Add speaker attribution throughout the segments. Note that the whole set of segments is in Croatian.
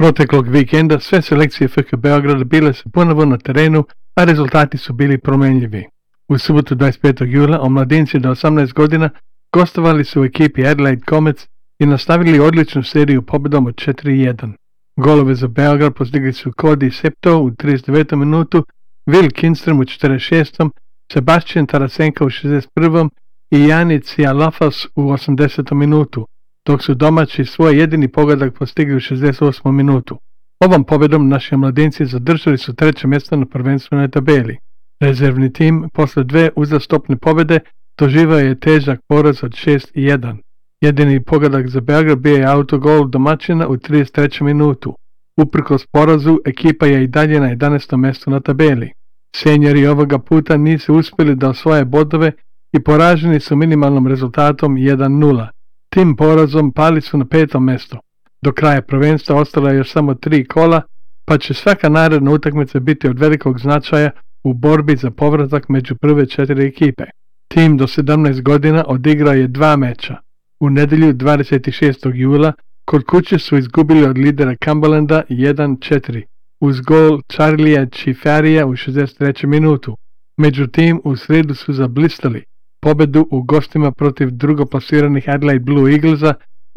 Speaker 1: Proteklog vikenda sve selekcije FK Beograda bile su ponovo na terenu, a rezultati su bili promenljivi. U subotu 25. jula omladinci do 18 godina gostovali su u ekipi Adelaide Comets i nastavili odličnu seriju pobjedom od 4-1. Golove za Beograd postigli su Cody Septo u 39. minutu, Will Kinstrom u 46. Sebastian Tarasenko u 61. i Janis Cialafas u 80. minutu, dok su domaći svoj jedini pogodak postigli u 68. minutu. Ovom pobjedom naši mladinci zadržali su treće mjesto na prvenstvenoj tabeli. Rezervni tim posle dve uzastopne pobjede doživao je težak poraz od 6-1. Jedini pogodak za Beograd bio je autogol domaćina u 33. minutu. Uprkos porazu, ekipa je i dalje na 11. mjestu na tabeli. Senjori ovoga puta nisu uspjeli da osvoje bodove i poraženi su minimalnom rezultatom 1-0. Tim porazom pali su na 5. mjesto. Do kraja prvenstva ostalo je još samo 3 kola, pa će svaka naredna utakmica biti od velikog značaja u borbi za povratak među prve 4 ekipe. Tim do 17 godina odigrao je 2 meča. U nedjelju 26. jula kod kuće su izgubili od lidera Cumberlanda 1-4 uz gol Charlija Cifarija u 63. minutu. Međutim, u sredu su zablistali pobjedu u gostima protiv drugoplasiranih Adelaide Blue Eaglesa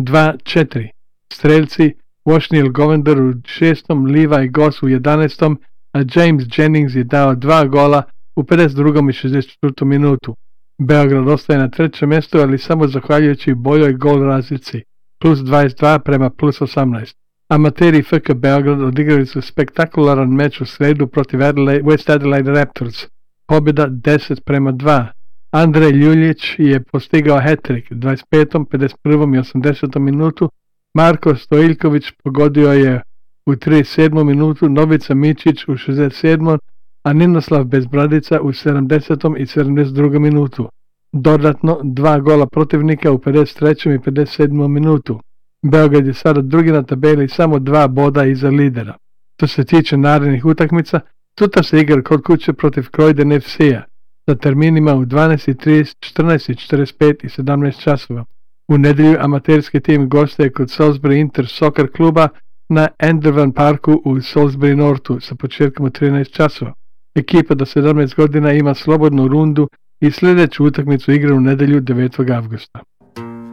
Speaker 1: 2-4. Streljci Washneil Govender u 6. Levi Goss u 11. a James Jennings je dao 2 gola u 52. i 64. minutu. Beograd ostaje na trećem mjestu, ali samo zahvaljujući boljoj gol razlici, plus 22 prema plus 18. Amateri FK Beograd odigrali su spektakularan meč u sredu protiv West Adelaide Raptors, pobjeda 10-2. Andrej Ljuljić je postigao hat-trick 25., 51. i 80. minutu, Marko Stojiljković pogodio je u 37. minutu, Novica Mičić u 67. a Ninoslav Bezbradica u 70. i 72. minutu. Dodatno 2 gola protivnika u 53. i 57. minutu. Beograd je sada drugi na tabeli samo 2 boda iza lidera. Što se tiče narednih utakmica, sutra se igra kod kuće protiv Croydon FC-a sa terminima u 12:30, 14:45 i 17 časova. U nedjelju amaterski tim gostaje kod Salisbury Inter Soccer kluba na Endervan Parku u Salisbury Northu sa početkom u 13 časova. Ekipa do 17 godina ima slobodnu rundu i sljedeću utakmicu igra u nedjelju 9. avgusta.